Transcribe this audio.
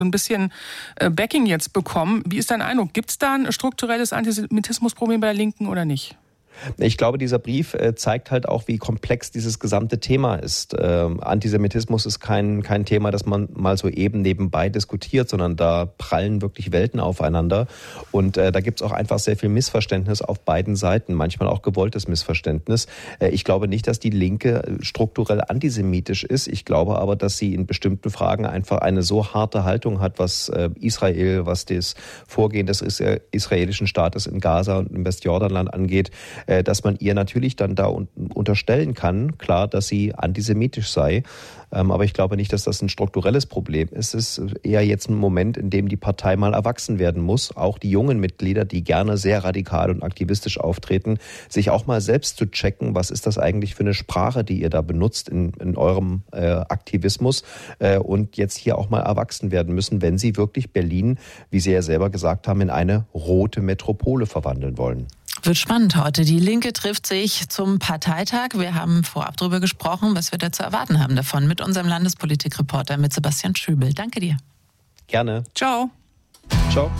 ein bisschen Backing jetzt bekommen. Wie ist dein Eindruck? Gibt es da ein strukturelles Antisemitismusproblem bei der Linken oder nicht? Ich glaube, dieser Brief zeigt halt auch, wie komplex dieses gesamte Thema ist. Antisemitismus ist kein Thema, das man mal so eben nebenbei diskutiert, sondern da prallen wirklich Welten aufeinander. Und da gibt es auch einfach sehr viel Missverständnis auf beiden Seiten, manchmal auch gewolltes Missverständnis. Ich glaube nicht, dass die Linke strukturell antisemitisch ist. Ich glaube aber, dass sie in bestimmten Fragen einfach eine so harte Haltung hat, was Israel, was das Vorgehen des israelischen Staates in Gaza und im Westjordanland angeht, dass man ihr natürlich dann da unterstellen kann, klar, dass sie antisemitisch sei. Aber ich glaube nicht, dass das ein strukturelles Problem ist. Es ist eher jetzt ein Moment, in dem die Partei mal erwachsen werden muss. Auch die jungen Mitglieder, die gerne sehr radikal und aktivistisch auftreten, sich auch mal selbst zu checken, was ist das eigentlich für eine Sprache, die ihr da benutzt in eurem Aktivismus, und jetzt hier auch mal erwachsen werden müssen, wenn sie wirklich Berlin, wie Sie ja selber gesagt haben, in eine rote Metropole verwandeln wollen. Wird spannend heute. Die Linke trifft sich zum Parteitag. Wir haben vorab darüber gesprochen, was wir da zu erwarten haben davon, mit unserem Landespolitikreporter, mit Sebastian Schübel. Danke dir. Gerne. Ciao. Ciao.